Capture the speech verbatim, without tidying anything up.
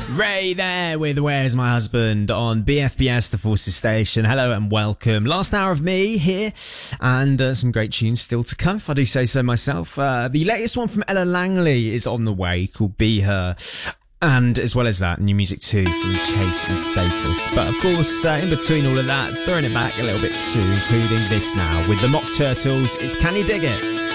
Ray there with Where's My Husband on B F B S, the Forces Station. Hello and welcome. Last hour of me here, and uh, some great tunes still to come, if I do say so myself. Uh, the latest one from Ella Langley is on the way, called Be Her. And as well as that, new music too from Chase and Status. But of course, uh, in between all of that, throwing it back a little bit too, including this now with the Mock Turtles, it's Can You Dig It?